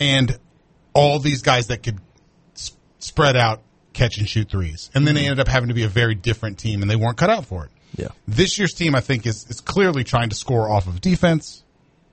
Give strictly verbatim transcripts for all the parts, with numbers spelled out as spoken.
and all these guys that could s- spread out, catch and shoot threes. And then they ended up having to be a very different team, and they weren't cut out for it. Yeah. This year's team, I think, is, is clearly trying to score off of defense,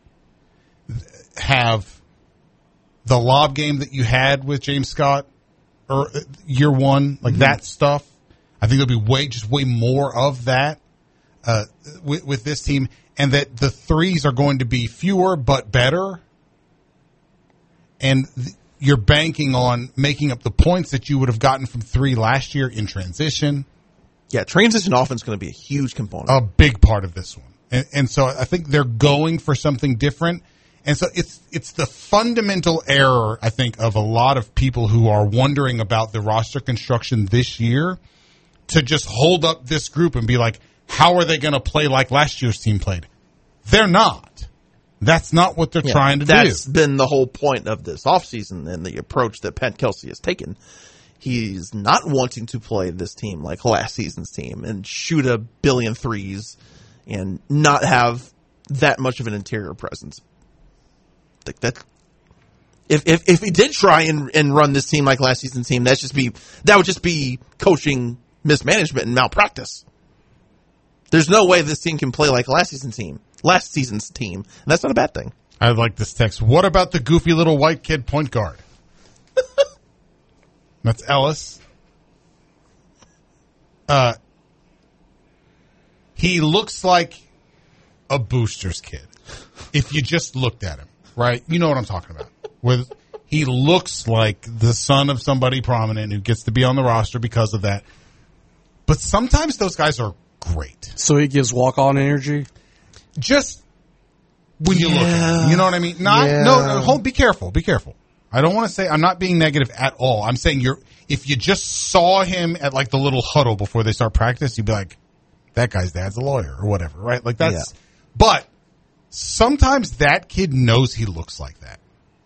have the lob game that you had with James Scott or year one, like mm-hmm. that stuff. I think there'll be way, just way more of that uh, with, with this team, and that the threes are going to be fewer but better. And th- you're banking on making up the points that you would have gotten from three last year in transition. Yeah, transition offense is going to be a huge component. A big part of this one. And, and so I think they're going for something different. And so it's it's the fundamental error, I think, of a lot of people who are wondering about the roster construction this year to just hold up this group and be like, how are they going to play like last year's team played? They're not. That's not what they're yeah, trying to that's do. That's been the whole point of this offseason and the approach that Pat Kelsey has taken. He's not wanting to play this team like last season's team and shoot a billion threes and not have that much of an interior presence. Like that, if if if he did try and and run this team like last season's team, that's just be that would just be coaching mismanagement and malpractice. There's no way this team can play like last season's team. Last season's team. And that's not a bad thing. I like this text. What about the goofy little white kid point guard? That's Ellis. Uh, he looks like a Boosters kid. If you just looked at him, right? You know what I'm talking about. With he looks like the son of somebody prominent who gets to be on the roster because of that. But sometimes those guys are great. So he gives walk-on energy? Just when you yeah. look at him. You know what I mean? Not, yeah. no, no, hold, be careful, be careful. I don't want to say, I'm not being negative at all. I'm saying you're, if you just saw him at like the little huddle before they start practice, you'd be like, that guy's dad's a lawyer or whatever, right? Like that's, yeah. But sometimes that kid knows he looks like that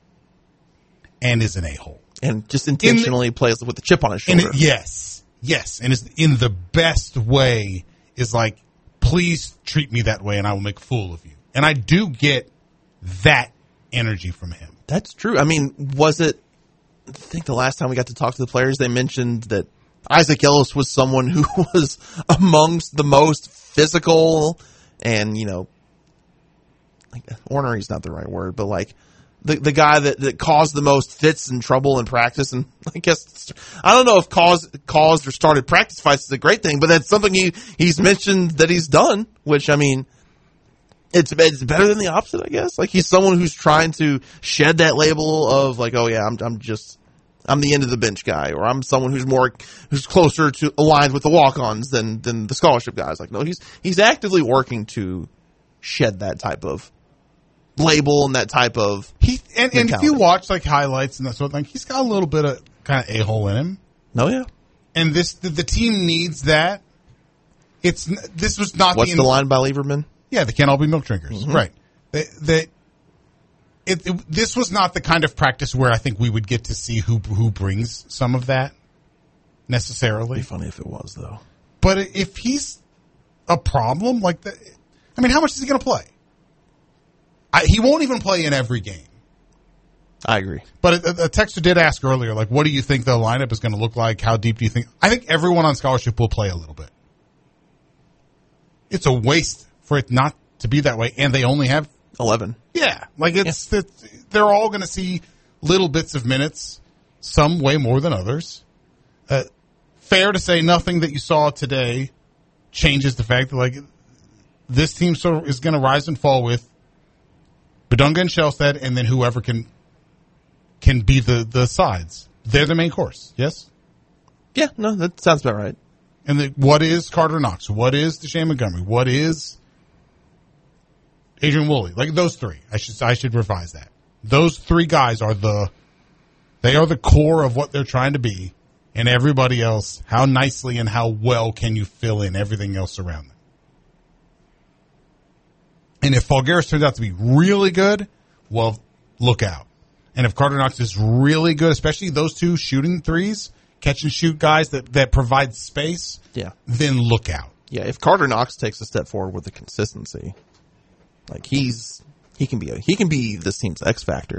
and is an a-hole. And just intentionally the, plays with the chip on his shoulder. It, yes, yes. And is in the best way is like, please treat me that way and I will make a fool of you. And I do get that energy from him. That's true. I mean, was it, I think the last time we got to talk to the players, they mentioned that Isaac Ellis was someone who was amongst the most physical and, you know, like, ornery is not the right word, but like the the guy that, that caused the most fits and trouble in practice. And I guess, I don't know if caused, caused or started practice fights is a great thing, but that's something he, he's mentioned that he's done, which, I mean, It's it's better than the opposite, I guess. Like he's someone who's trying to shed that label of like, oh yeah, I'm I'm just I'm the end of the bench guy, or I'm someone who's more who's closer to aligned with the walk-ons than than the scholarship guys. Like no, he's he's actively working to shed that type of label and that type of he and, and if you watch like highlights and that sort of thing, he's got a little bit of kind of a-hole in him. Oh yeah, and this the, the team needs that. It's this was not what's the, the line by Lieberman? Yeah, they can't all be milk drinkers. Mm-hmm. Right. They, they, it, it, this was not the kind of practice where I think we would get to see who who brings some of that necessarily. It'd be funny if it was, though. But if he's a problem, like the, I mean, how much is he going to play? I, he won't even play in every game. I agree. But a, a texter did ask earlier, like, what do you think the lineup is going to look like? How deep do you think? I think everyone on scholarship will play a little bit. It's a waste for it not to be that way, and they only have eleven. Yeah, like it's, yeah. it's they're all going to see little bits of minutes, some way more than others. Uh, fair to say, nothing that you saw today changes the fact that like this team so is going to rise and fall with Badunga and Shelstad, and then whoever can can be the the sides. They're the main course. Yes. Yeah, no, that sounds about right. And the, what is Carter Knox? What is Deshaun Montgomery? What is Adrian Woolley? Like those three. I should I should revise that. Those three guys are the they are the core of what they're trying to be, and everybody else, how nicely and how well can you fill in everything else around them? And if Falgaris turns out to be really good, well, look out. And if Carter Knox is really good, especially those two shooting threes, catch and shoot guys that, that provide space, yeah, then look out. Yeah, if Carter Knox takes a step forward with the consistency, like he's he can be a, he can be this team's X factor.